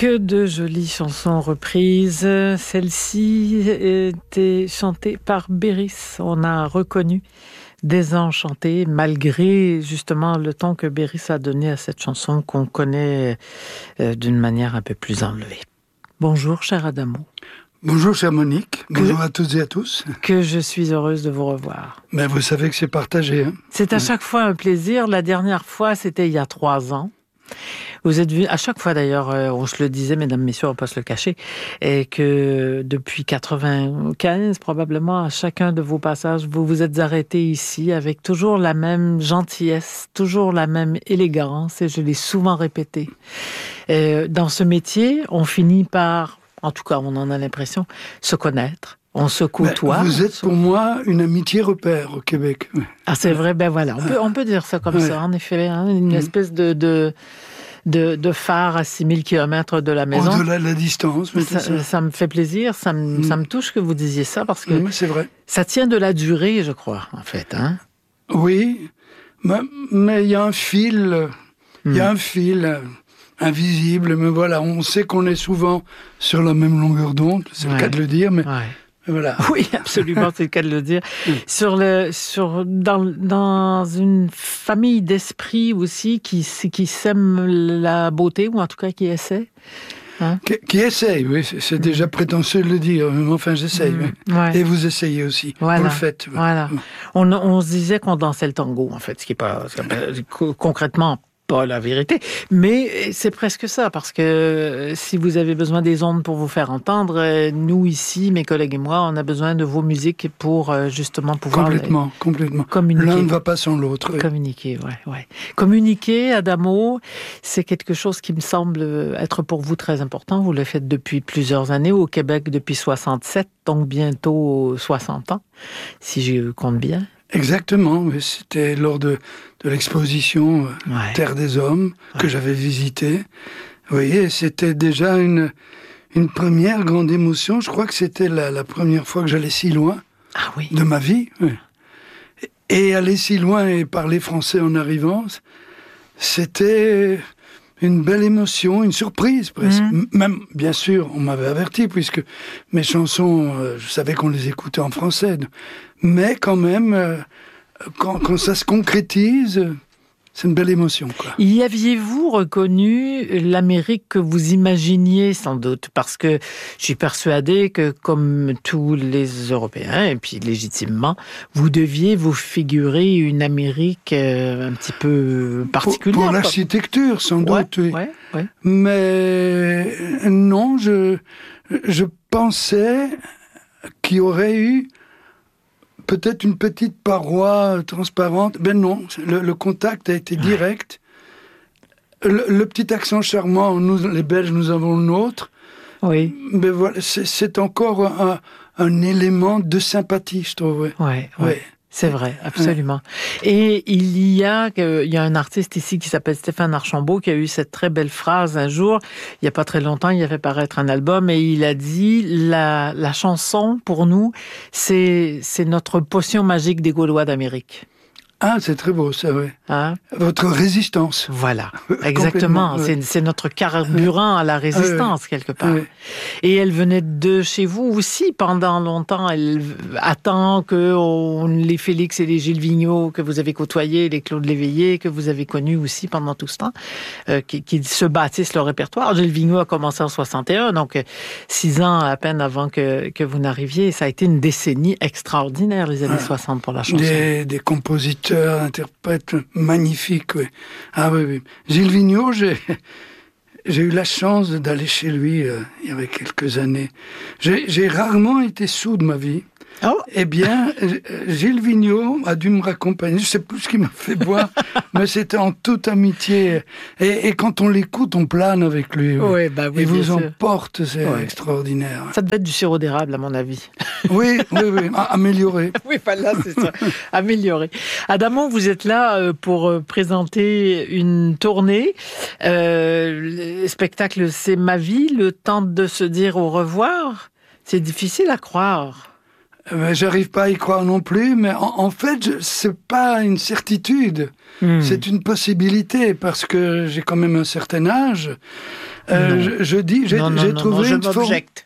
Que de jolies chansons reprises. Celle-ci était chantée par Béris. On a reconnu Désenchanté, malgré justement le ton que Béris a donné à cette chanson qu'on connaît d'une manière un peu plus enlevée. Bonjour, cher Adamo. Bonjour, chère Monique. Bonjour à toutes et à tous. Que je suis heureuse de vous revoir. Mais vous savez que c'est partagé. Hein? C'est à chaque fois un plaisir. La dernière fois, c'était il y a 3 ans. Vous êtes venus, à chaque fois d'ailleurs, on se le disait, mesdames, messieurs, on peut se le cacher, et que depuis 95, probablement, à chacun de vos passages, vous vous êtes arrêtés ici avec toujours la même gentillesse, toujours la même élégance, et je l'ai souvent répété. Dans ce métier, on finit par, en tout cas, on en a l'impression, se connaître. On se côtoie. Vous êtes pour moi une amitié repère au Québec. Ah, c'est vrai, ben voilà, on peut dire ça comme ça, en effet, hein, une espèce de phare à 6000 km de la maison. Au-delà de la distance. Ça me fait plaisir, ça me touche que vous disiez ça, parce que c'est vrai. Ça tient de la durée, je crois, en fait. Hein? Oui, mais il y a un fil, invisible, mais voilà, on sait qu'on est souvent sur la même longueur d'onde, c'est le cas de le dire, mais... Ouais. Voilà. Oui, absolument, c'est le cas de le dire. Dans une famille d'esprit aussi qui sème la beauté, ou en tout cas qui essaie. Hein? Qui essaye, oui, c'est déjà prétentieux de le dire, mais enfin j'essaye. Oui. Ouais. Et vous essayez aussi, voilà. vous le faites. Voilà. On se disait qu'on dansait le tango, en fait, ce qui est pas concrètement pas la vérité, mais c'est presque ça, parce que si vous avez besoin des ondes pour vous faire entendre, nous ici, mes collègues et moi, on a besoin de vos musiques pour justement pouvoir complètement. Communiquer. L'un ne va pas sans l'autre. Oui. Communiquer, ouais. Communiquer, Adamo, c'est quelque chose qui me semble être pour vous très important. Vous le faites depuis plusieurs années, au Québec depuis 67, donc bientôt 60 ans, si je compte bien. Exactement, c'était lors de l'exposition Terre des Hommes que j'avais visitée. Vous voyez, c'était déjà une première grande émotion. Je crois que c'était la première fois que j'allais si loin de ma vie. Oui. Et aller si loin et parler français en arrivant, c'était une belle émotion, une surprise presque. Même, bien sûr, on m'avait averti, puisque mes chansons, je savais qu'on les écoutait en français. Mais quand même, quand ça se concrétise, c'est une belle émotion, quoi. Y aviez-vous reconnu l'Amérique que vous imaginiez, sans doute? Parce que je suis persuadée que, comme tous les Européens, et puis légitimement, vous deviez vous figurer une Amérique un petit peu particulière. Pour l'architecture, sans doute, oui. Ouais. Mais non, je pensais qu'il y aurait eu peut-être une petite paroi transparente. Ben non, le contact a été direct. Le petit accent charmant, nous, les Belges, nous avons le nôtre. Oui. Mais voilà, c'est encore un élément de sympathie, je trouve. Oui. C'est vrai, absolument. Et il y a un artiste ici qui s'appelle Stéphane Archambault qui a eu cette très belle phrase un jour, il n'y a pas très longtemps, il a fait paraître un album et il a dit la chanson, pour nous, c'est notre potion magique des Gaulois d'Amérique. Ah, c'est très beau, ça, oui. Hein? Votre résistance. Voilà, exactement. C'est notre carburant à la résistance, quelque part. Oui. Et elle venait de chez vous aussi pendant longtemps. Elle attend que les Félix et les Gilles Vigneault que vous avez côtoyés, les Claude Léveillé que vous avez connus aussi pendant tout ce temps, qui se bâtissent leur répertoire. Gilles Vigneault a commencé en 61, donc 6 ans à peine avant que vous n'arriviez. Ça a été une décennie extraordinaire, les années 60 pour la chanson. Des compositeurs, interprètes magnifiques, oui. Ah oui. Gilles Vigneault, j'ai eu la chance d'aller chez lui il y avait quelques années. J'ai rarement été sourd de ma vie. Oh. Eh bien, Gilles Vigneault a dû me raccompagner. Je ne sais plus ce qu'il m'a fait boire, mais c'était en toute amitié. Et quand on l'écoute, on plane avec lui. Oui, il vous emporte, c'est extraordinaire. Ça devait être du sirop d'érable, à mon avis. Oui, amélioré. Oui, voilà, c'est ça, amélioré. Adamo, vous êtes là pour présenter une tournée. Le spectacle C'est ma vie, le temps de se dire au revoir. C'est difficile à croire. J'arrive pas à y croire non plus, mais en fait, c'est pas une certitude. C'est une possibilité, parce que j'ai quand même un certain âge. J'ai trouvé je m'objecte.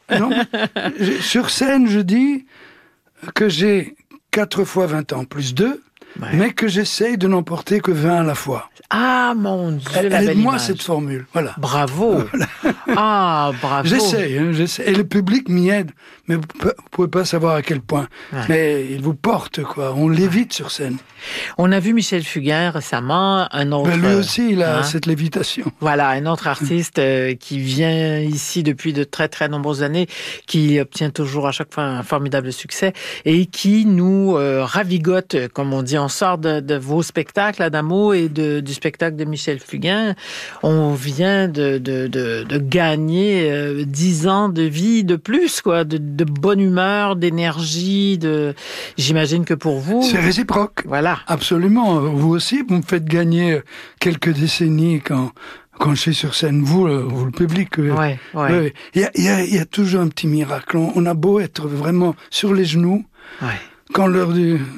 Sur scène, je dis que j'ai 4 fois 20 ans plus 2, mais que j'essaye de n'emporter que 20 à la fois. Ah, mon Dieu, aide-moi cette formule, voilà. Bravo. Voilà. Ah, bravo. J'essaie. Et le public m'y aide, mais vous pouvez pas savoir à quel point. Mais il vous porte, quoi. On lévite sur scène. On a vu Michel Fugain récemment, un autre... lui aussi, il a cette lévitation. Voilà, un autre artiste qui vient ici depuis de très, très nombreuses années, qui obtient toujours à chaque fois un formidable succès et qui nous ravigote, comme on dit. On sort de vos spectacles, Adamo, et du spectacle de Michel Fugain. On vient de gagner 10 ans de vie de plus, quoi, de bonne humeur, d'énergie, j'imagine que pour vous... C'est réciproque. Voilà. Absolument. Vous aussi, vous me faites gagner quelques décennies quand je suis sur scène. Vous le public. Ouais. Il y a toujours un petit miracle. On a beau être vraiment sur les genoux. Ouais. Quand l'heure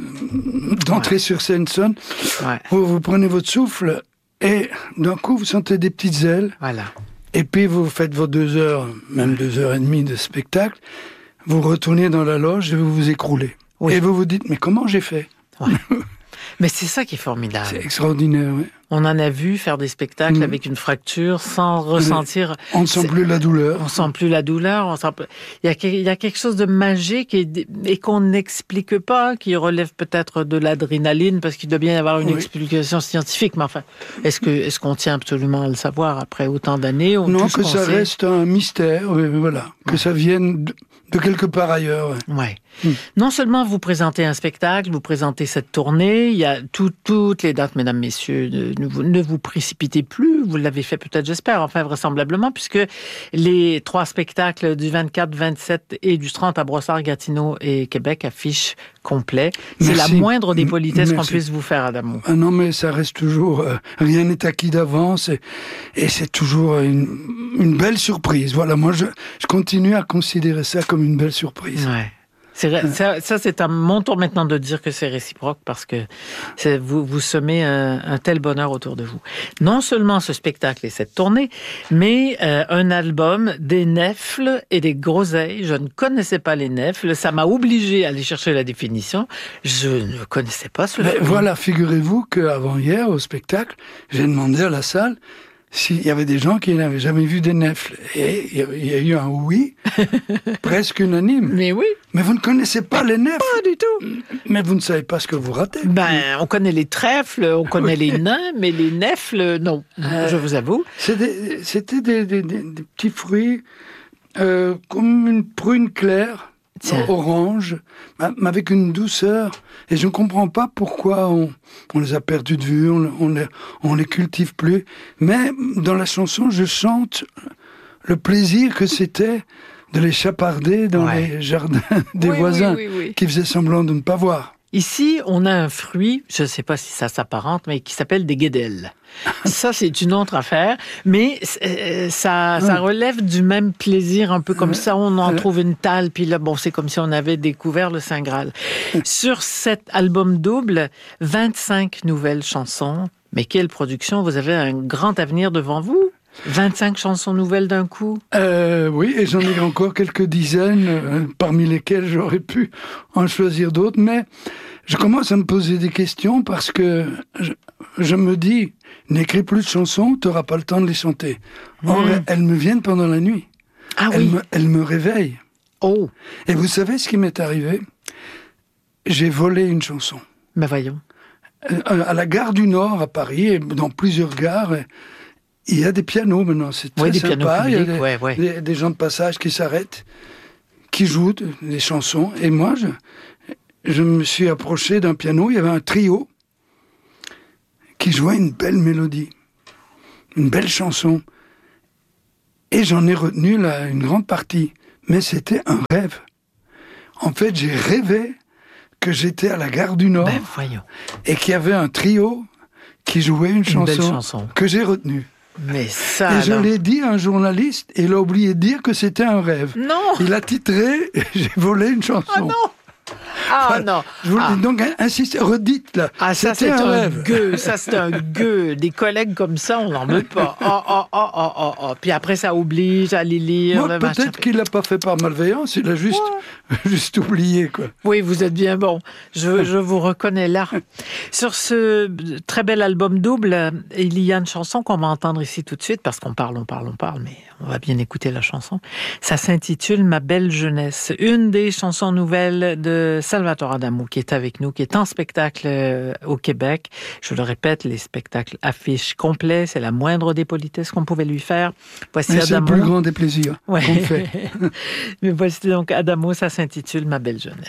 d'entrer sur scène sonne, vous prenez votre souffle et d'un coup, vous sentez des petites ailes. Voilà. Et puis, vous faites vos 2 heures, même 2 heures et demie de spectacle. Vous retournez dans la loge et vous vous écroulez. Oui. Et vous vous dites, mais comment j'ai fait ? Mais c'est ça qui est formidable. C'est extraordinaire, oui. On en a vu faire des spectacles avec une fracture sans ressentir... On ne sent plus la douleur. On sent plus la douleur. Il y a quelque chose de magique et qu'on n'explique pas, qui relève peut-être de l'adrénaline, parce qu'il doit bien y avoir une explication scientifique. Mais enfin, est-ce qu'on tient absolument à le savoir après autant d'années? Non, que ça reste un mystère, voilà. Que ça vienne de quelque part ailleurs. Ouais. Non seulement vous présentez un spectacle, vous présentez cette tournée, il y a toutes les dates, mesdames, messieurs, ne vous précipitez plus, vous l'avez fait peut-être, j'espère, enfin vraisemblablement, puisque les 3 spectacles du 24, 27 et du 30 à Brossard, Gatineau et Québec affichent complet. C'est la moindre des politesses qu'on puisse vous faire, Adamo. Ah non, mais ça reste toujours, rien n'est acquis d'avance et c'est toujours une belle surprise. Voilà, moi je continue à considérer ça comme une belle surprise. Ouais. Ça, c'est à mon tour maintenant de dire que c'est réciproque, parce que vous semez un tel bonheur autour de vous. Non seulement ce spectacle et cette tournée, mais un album, des nèfles et des groseilles. Je ne connaissais pas les nèfles. Ça m'a obligé à aller chercher la définition. Je ne connaissais pas ce film. Voilà, figurez-vous qu'avant-hier, au spectacle, j'ai demandé à la salle s'il y avait des gens qui n'avaient jamais vu des nèfles. Et il y a eu un oui, presque unanime. Mais oui. Mais vous ne connaissez pas les nèfles? Pas du tout. Mais vous ne savez pas ce que vous ratez. On connaît les trèfles, on connaît les nains, mais les nèfles, non, je vous avoue. C'était des petits fruits comme une prune claire, orange, mais avec une douceur. Et je ne comprends pas pourquoi on les a perdus de vue, on les cultive plus. Mais dans la chanson, je chante le plaisir que c'était de les chaparder dans les jardins des voisins, qui faisaient semblant de ne pas voir. Ici, on a un fruit, je ne sais pas si ça s'apparente, mais qui s'appelle des guédelles. Ça, c'est une autre affaire, mais ça relève du même plaisir, un peu comme ça, on en trouve une talle, puis là, c'est comme si on avait découvert le Saint Graal. Sur cet album double, 25 nouvelles chansons, mais quelle production, vous avez un grand avenir devant vous. 25 chansons nouvelles d'un coup? Oui, et j'en ai encore quelques dizaines, parmi lesquelles j'aurais pu en choisir d'autres, mais je commence à me poser des questions parce que je me dis, n'écris plus de chansons, tu n'auras pas le temps de les chanter. Or, elles me viennent pendant la nuit. Ah oui? Elles me réveillent. Oh! Et vous savez ce qui m'est arrivé? J'ai volé une chanson. Ben voyons. À la gare du Nord, à Paris, et dans plusieurs gares... Il y a des pianos maintenant, c'est très sympa. Publics, il y a des gens de passage qui s'arrêtent, qui jouent des chansons. Et moi, je me suis approché d'un piano. Il y avait un trio qui jouait une belle mélodie, une belle chanson. Et j'en ai retenu une grande partie. Mais c'était un rêve. En fait, j'ai rêvé que j'étais à la gare du Nord et qu'il y avait un trio qui jouait une chanson que j'ai retenue. Mais ça, et je l'ai dit à un journaliste, et il a oublié de dire que c'était un rêve. Non. Il a titré « J'ai volé une chanson ». Ah non. Ah non. Je vous le dis, donc insistez, redites là. Ah, ça c'est un gueux, ça c'est un gueux. Des collègues comme ça, on n'en veut pas. Oh. Puis après ça oblige à les lire. Peut-être qu'il l'a pas fait par malveillance, il a juste oublié, quoi. Oui, vous êtes bien bon. Je vous reconnais là. Sur ce très bel album double, il y a une chanson qu'on va entendre ici tout de suite, parce qu'on parle, mais on va bien écouter la chanson. Ça s'intitule « Ma belle jeunesse ». Une des chansons nouvelles de Salvatore Adamo, qui est avec nous, qui est en spectacle au Québec. Je le répète, les spectacles affiches complets, c'est la moindre des politesses qu'on pouvait lui faire. Voici mais Adamo. C'est le plus grand des plaisirs qu'on fait. Mais voici donc Adamo, ça s'intitule « Ma belle jeunesse ».